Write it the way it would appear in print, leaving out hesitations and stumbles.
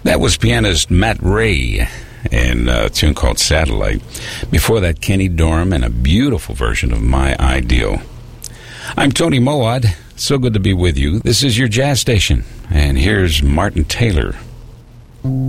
That was pianist Matt Ray in a tune called Satellite. Before that, Kenny Dorham and a beautiful version of My Ideal. I'm Tony Moad. So good to be with you. This is your jazz station. And here's Martin Taylor.